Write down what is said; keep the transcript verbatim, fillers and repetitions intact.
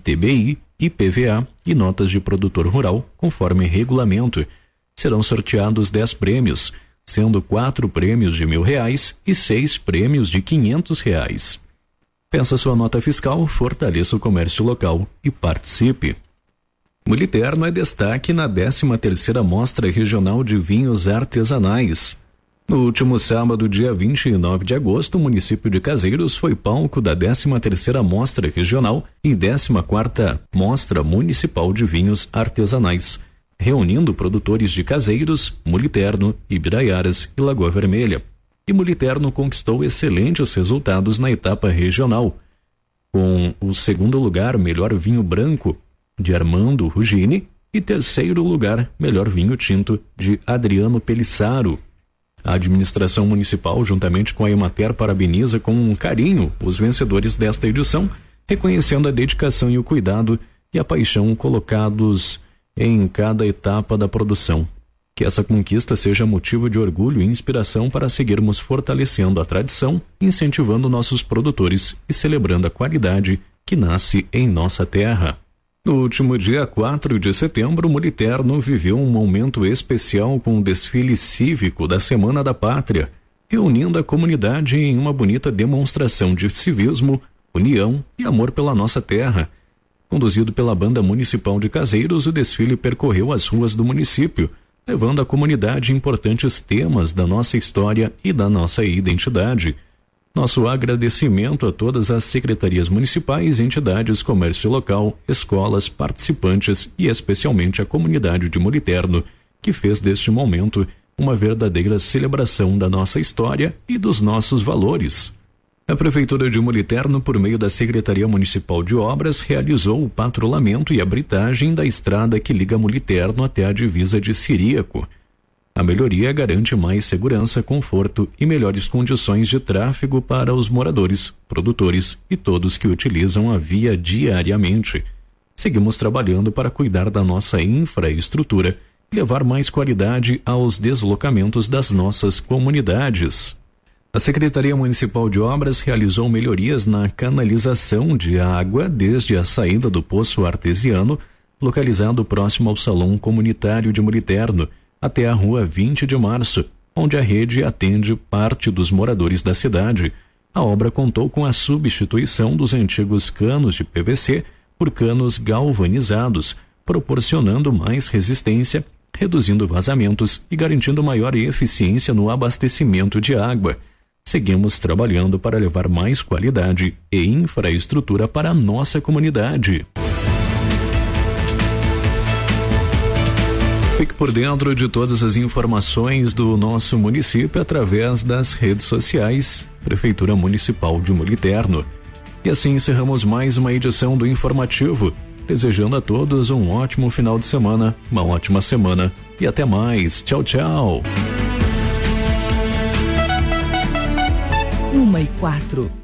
T B I, I P V A e notas de produtor rural, conforme regulamento. Serão sorteados dez prêmios, sendo quatro prêmios de mil reais e seis prêmios de quinhentos reais. Peça sua nota fiscal, fortaleça o comércio local e participe. Muliterno é destaque na décima terceira Mostra Regional de Vinhos Artesanais. No último sábado, dia vinte e nove de agosto, o município de Caseiros foi palco da décima terceira Mostra Regional e décima quarta Mostra Municipal de Vinhos Artesanais, reunindo produtores de Caseiros, Muliterno, Ibiraiaras e Lagoa Vermelha. E Muliterno conquistou excelentes resultados na etapa regional, com o segundo lugar, melhor vinho branco, de Armando Rugini, e terceiro lugar, melhor vinho tinto, de Adriano Pelissaro. A administração municipal, juntamente com a Emater, parabeniza com carinho os vencedores desta edição, reconhecendo a dedicação e o cuidado e a paixão colocados em cada etapa da produção. Que essa conquista seja motivo de orgulho e inspiração para seguirmos fortalecendo a tradição, incentivando nossos produtores e celebrando a qualidade que nasce em nossa terra. No último dia quatro de setembro, o Muliterno viveu um momento especial com o desfile cívico da Semana da Pátria, reunindo a comunidade em uma bonita demonstração de civismo, união e amor pela nossa terra. Conduzido pela Banda Municipal de Caseiros, o desfile percorreu as ruas do município, levando à comunidade importantes temas da nossa história e da nossa identidade. Nosso agradecimento a todas as secretarias municipais, entidades, comércio local, escolas, participantes e especialmente a comunidade de Muliterno, que fez deste momento uma verdadeira celebração da nossa história e dos nossos valores. A Prefeitura de Muliterno, por meio da Secretaria Municipal de Obras, realizou o patrulhamento e a britagem da estrada que liga Muliterno até a divisa de Ciríaco. A melhoria garante mais segurança, conforto e melhores condições de tráfego para os moradores, produtores e todos que utilizam a via diariamente. Seguimos trabalhando para cuidar da nossa infraestrutura e levar mais qualidade aos deslocamentos das nossas comunidades. A Secretaria Municipal de Obras realizou melhorias na canalização de água desde a saída do Poço Artesiano, localizado próximo ao Salão Comunitário de Muliterno, até a rua vinte de março, onde a rede atende parte dos moradores da cidade. A obra contou com a substituição dos antigos canos de P V C por canos galvanizados, proporcionando mais resistência, reduzindo vazamentos e garantindo maior eficiência no abastecimento de água. Seguimos trabalhando para levar mais qualidade e infraestrutura para a nossa comunidade. Fique por dentro de todas as informações do nosso município através das redes sociais, Prefeitura Municipal de Muliterno. E assim encerramos mais uma edição do Informativo, desejando a todos um ótimo final de semana, uma ótima semana e até mais. Tchau, tchau. Uma e quatro.